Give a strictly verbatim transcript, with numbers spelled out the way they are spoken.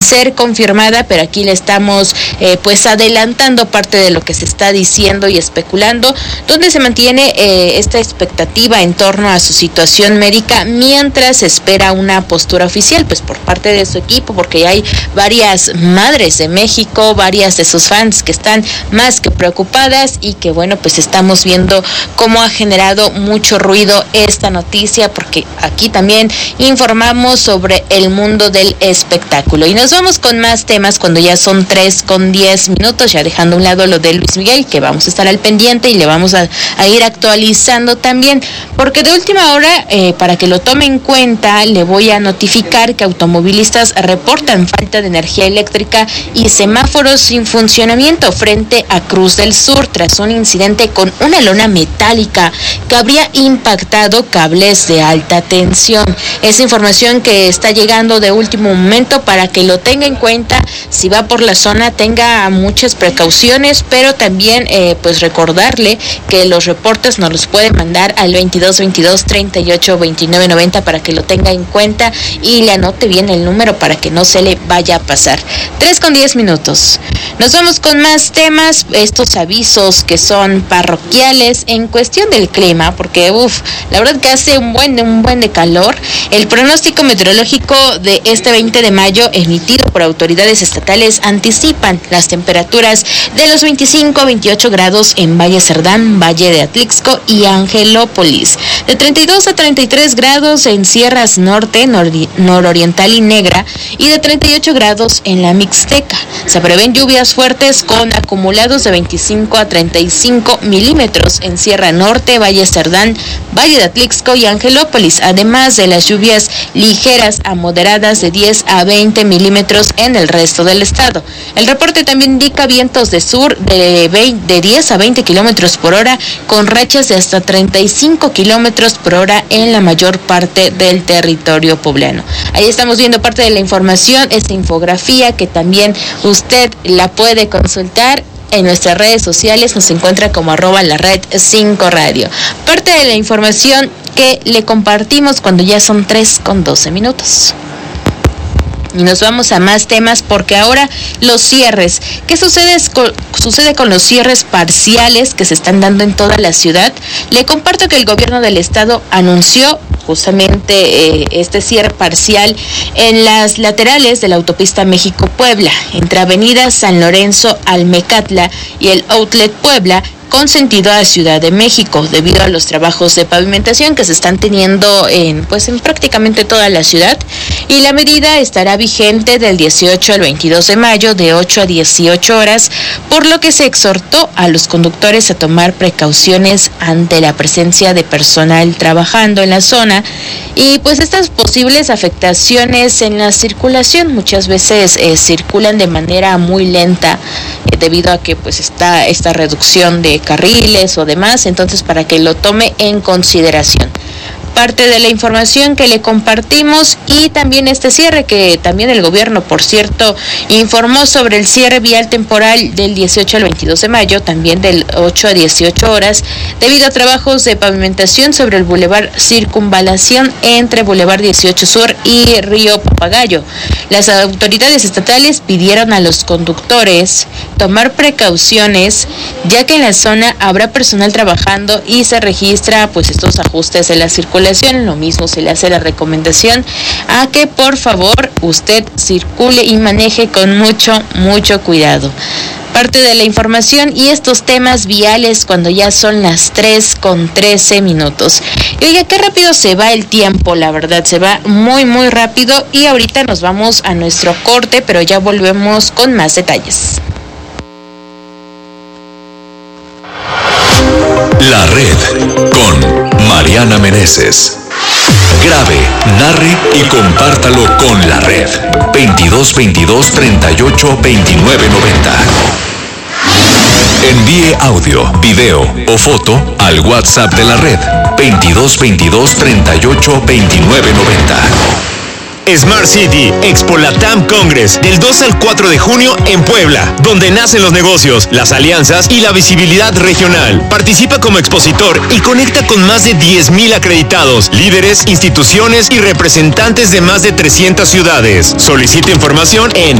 ser confirmada, pero aquí le estamos eh, pues adelantando parte de lo que se está diciendo y especulando, donde se mantiene eh, esta expectativa en torno a su situación médica mientras se espera una postura oficial, pues por parte de su equipo, porque hay varias madres de México, varias de sus fans que están más que preocupadas y que bueno, pues estamos viendo cómo ha generado mucho ruido esta noticia, porque aquí también informamos sobre el mundo del espectáculo. Y nos vamos con más temas cuando ya son tres con diez minutos, ya dejando a un lado lo de Luis Miguel, que vamos a estar al pendiente y le vamos a, a ir actualizando también, porque de última hora, eh, para que lo tome en cuenta, le voy a notificar que automovilistas reportan falta de energía eléctrica y semáforos sin funcionamiento frente a Cruz del Sur tras un incidente con una lona metálica que habría impactado cables de alta tensión. Es información que está llegando de último momento para que lo tenga en cuenta. Si va por la zona, tenga muchas precauciones, pero también eh, pues recordarle que los reportes nos los puede mandar al veintidós veintidós treinta y ocho veintinueve noventa para que lo tenga en cuenta y le anote bien el número para que no se le vaya a pasar. tres con diez minutos. Nos vamos con más temas, estos avisos que son parroquiales en cuestión del clima, porque uff, la verdad que hace un buen, un buen de calor. El pronóstico meteorológico de este veinte de mayo emitido por autoridades estatales anticipan las temperaturas de los veinticinco a veintiocho grados en Valle Cerdán, Valle de Atlixco y Angelópolis, de treinta y dos a treinta y tres grados en Sierras Norte, nor- Nororiental y Negra, y de treinta y ocho grados en la Mixteca. Se prevén lluvias fuertes con acumulados de veinticinco a treinta y cinco milímetros en Sierra Norte, Valle Cerdán, Valle de Atlixco y Angelópolis, además de las lluvias ligeras a moderadas de diez a veinte milímetros en el resto del estado. El reporte también indica vientos de sur de, veinte, de diez a veinte kilómetros por hora con rachas de hasta treinta y cinco kilómetros por hora en la mayor parte del territorio poblano. Ahí estamos viendo parte de la información, esta infografía que también usted la puede consultar en nuestras redes sociales, nos encuentra como arroba la red cinco radio. Parte de la información que le compartimos cuando ya son tres con doce minutos. Y nos vamos a más temas porque ahora los cierres. ¿Qué sucede con, sucede con los cierres parciales que se están dando en toda la ciudad? Le comparto que el gobierno del estado anunció justamente eh, este cierre parcial en las laterales de la autopista México-Puebla, entre Avenida San Lorenzo Almecatla y el Outlet Puebla, con sentido a Ciudad de México, debido a los trabajos de pavimentación que se están teniendo en pues en prácticamente toda la ciudad, y la medida estará vigente del dieciocho al veintidós de mayo de ocho a dieciocho horas, por lo que se exhortó a los conductores a tomar precauciones ante la presencia de personal trabajando en la zona y pues estas posibles afectaciones en la circulación. Muchas veces eh, circulan de manera muy lenta eh, debido a que pues está esta reducción de carriles o demás, entonces para que lo tome en consideración. Parte de la información que le compartimos y también este cierre que también el gobierno, por cierto, informó sobre el cierre vial temporal del dieciocho al veintidós de mayo, también del ocho a dieciocho horas, debido a trabajos de pavimentación sobre el Boulevard Circunvalación entre Boulevard dieciocho Sur y Río Papagayo. Las autoridades estatales pidieron a los conductores tomar precauciones, ya que en la zona habrá personal trabajando y se registra pues estos ajustes de la circulación. Lo mismo se le hace la recomendación a que por favor usted circule y maneje con mucho, mucho cuidado. Parte de la información y estos temas viales cuando ya son las tres con trece minutos. Y oiga, qué rápido se va el tiempo, la verdad, se va muy, muy rápido y ahorita nos vamos a nuestro corte, pero ya volvemos con más detalles. La Red con Mariana Meneses. Grabe, narre y compártalo con La Red. veintidós veintidós treinta y ocho veintinueve noventa. Envíe audio, video o foto al WhatsApp de La Red. veintidós veintidós treinta y ocho veintinueve noventa. Smart City, Expo Latam Congress, del dos al cuatro de junio en Puebla, donde nacen los negocios, las alianzas y la visibilidad regional. Participa como expositor y conecta con más de diez mil acreditados, líderes, instituciones y representantes de más de trescientas ciudades. Solicita información en